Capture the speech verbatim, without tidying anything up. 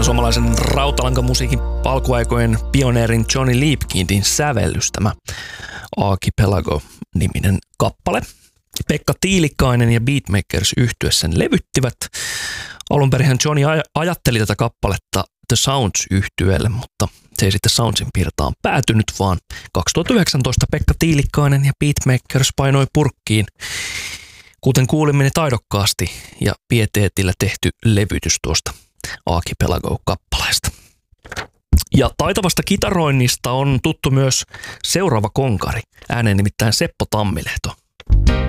suomalaisen rautalankamusiikin palkuaikojen pioneerin Johnny Liebkindin sävellys tämä Archipelago-niminen kappale. Pekka Tiilikainen ja Beatmakers yhtyeessä sen levyttivät. Alunperinhän Johnny aj- ajatteli tätä kappaletta The Sounds-yhtyeelle, mutta se ei sitten Soundsin pirtaan päätynyt, vaan kaksituhattayhdeksäntoista Pekka Tiilikainen ja Beatmakers painoi purkkiin, kuten kuulimme taidokkaasti ja pieteetillä tehty levytys tuosta Archipelago-kappaleesta. Ja taitavasta kitaroinnista on tuttu myös seuraava konkari, ääneen nimittäin Seppo Tammilehto.